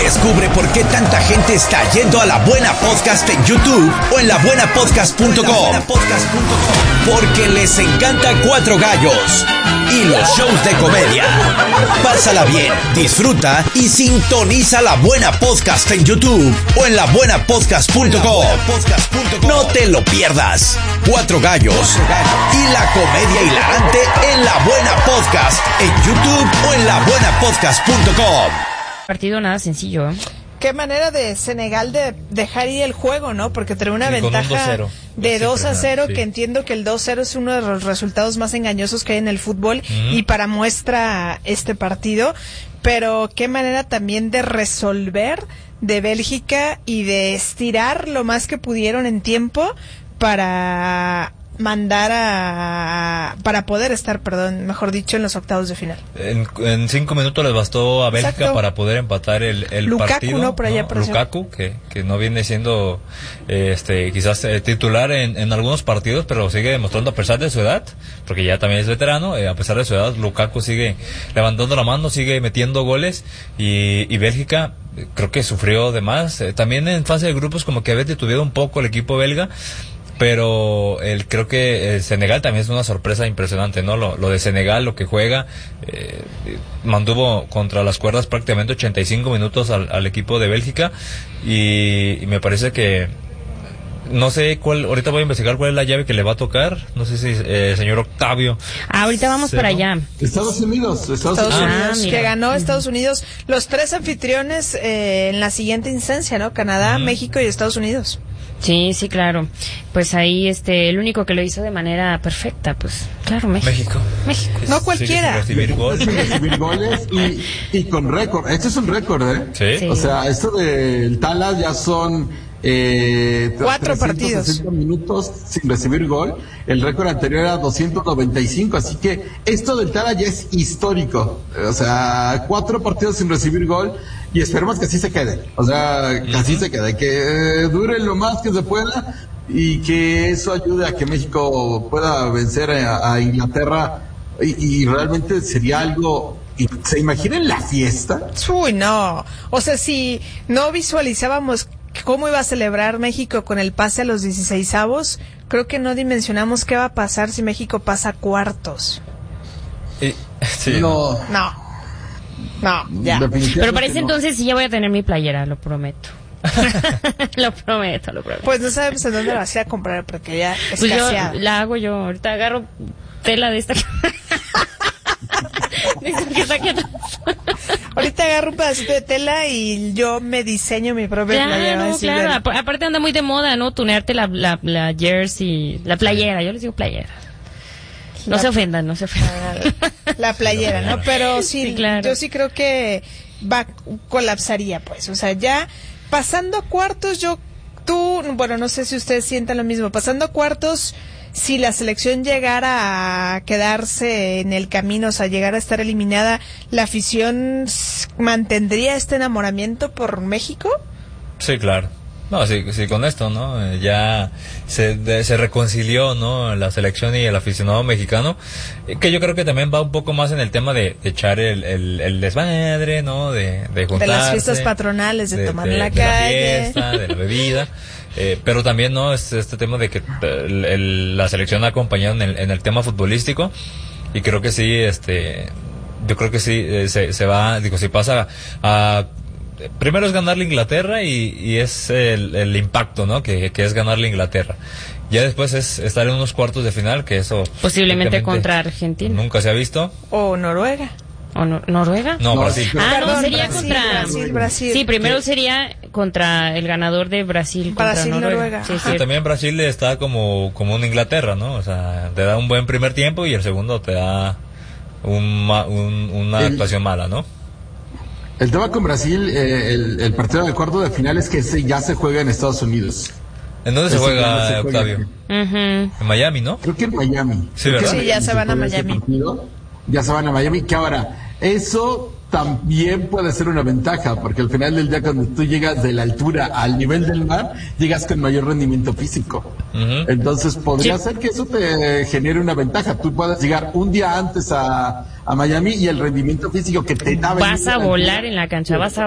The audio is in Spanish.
Descubre por qué tanta gente está yendo a La Buena Podcast en YouTube o en labuenapodcast.com. Porque les encanta Cuatro Gallos y los shows de comedia. Pásala bien, disfruta y sintoniza La Buena Podcast en YouTube o en labuenapodcast.com. No te lo pierdas. Cuatro Gallos y la comedia hilarante en La Buena Podcast en YouTube o en labuenapodcast.com. Partido nada sencillo, ¿eh? Qué manera de Senegal de dejar ir el juego, ¿no? Porque trae una ventaja de 2-0, que entiendo que el 2-0 es uno de los resultados más engañosos que hay en el fútbol y para muestra este partido. Pero qué manera también de resolver de Bélgica y de estirar lo más que pudieron en tiempo para para poder estar, mejor dicho, en los octavos de final. En 5 minutos les bastó a Bélgica. Exacto. Para poder empatar el Lukaku, partido. ¿no? Por allá, ¿no? Lukaku, que no viene siendo quizás titular en algunos partidos, pero sigue demostrando a pesar de su edad, porque ya también es veterano, a pesar de su edad, Lukaku sigue levantando la mano, sigue metiendo goles y Bélgica creo que sufrió de más. También en fase de grupos como que había detenido un poco el equipo belga. Pero creo que Senegal también es una sorpresa impresionante, ¿no? Lo de Senegal, lo que juega, mantuvo contra las cuerdas prácticamente 85 minutos al equipo de Bélgica y me parece que no sé ahorita voy a investigar cuál es la llave que le va a tocar, no sé si señor Octavio. Ahorita vamos para allá. Estados Unidos, que ganó Estados Unidos, los 3 anfitriones en la siguiente instancia, ¿no? Canadá, México y Estados Unidos. Sí, claro. Pues ahí el único que lo hizo de manera perfecta, pues claro, México. No cualquiera. Sin recibir goles y con récord. Este es un récord, ¿eh? Sí. O sea, esto del Tala ya son 4 partidos. minutos sin recibir gol. El récord anterior era 295, así que esto del Tala ya es histórico. O sea, 4 partidos sin recibir gol. Y esperemos que así se quede, o sea, que así se quede, que dure lo más que se pueda y que eso ayude a que México pueda vencer a Inglaterra y realmente sería algo. ¿Se imaginan la fiesta? Uy, no, o sea, si no visualizábamos cómo iba a celebrar México con el pase a los 16avos, creo que no dimensionamos qué va a pasar si México pasa a cuartos. Sí. No, ya. Pero para ese entonces sí ya voy a tener mi playera, lo prometo. Lo prometo. Pues no sabemos en dónde la vas a comprar porque ya es pues yo la hago yo, ahorita agarro tela de esta ahorita agarro un pedacito de tela y yo me diseño mi propia playera. Claro, aparte anda muy de moda, ¿no? Tunearte la jersey, la playera, yo les digo playera. No se ofendan. La playera, ¿no? Pero sí, claro. Yo sí creo que colapsaría, pues. O sea, ya pasando a cuartos, no sé si ustedes sientan lo mismo. Pasando a cuartos, si la selección llegara a quedarse en el camino, o sea, llegara a estar eliminada, ¿la afición mantendría este enamoramiento por México? Sí, claro. No, sí, con esto, ¿no? Ya se reconcilió, ¿no? La selección y el aficionado mexicano, que yo creo que también va un poco más en el tema de echar el desmadre, ¿no? De juntarse. De las fiestas patronales, de tomar en la calle. De la fiesta, de la bebida. Pero también, ¿no? Este tema de que la selección ha acompañado en el tema futbolístico y creo que sí, yo creo que sí, se va, si pasa a... Primero es ganarle a Inglaterra y es el impacto, ¿no? Que es ganarle a Inglaterra. Ya después es estar en unos cuartos de final, que eso... Posiblemente contra Argentina. Nunca se ha visto. O Noruega. ¿Noruega? No, Brasil. No, sería contra... Brasil. Sí, primero sería contra el ganador de Brasil contra Noruega. Sí, también Brasil está como una Inglaterra, ¿no? O sea, te da un buen primer tiempo y el segundo te da una actuación mala, ¿no? El tema con Brasil, el partido de cuarto de final es que ya se juega en Estados Unidos. ¿En dónde se juega, Octavio? En Miami, ¿no? Creo que en Miami. Sí, ¿verdad? Sí, ya se van a Miami. Ya se van a Miami, que ahora, eso también puede ser una ventaja, porque al final del día cuando tú llegas de la altura al nivel del mar, llegas con mayor rendimiento físico. Entonces podría ser que eso te genere una ventaja. Tú puedas llegar un día antes a Miami y el rendimiento físico que te da... Vas a volar en la cancha, vas a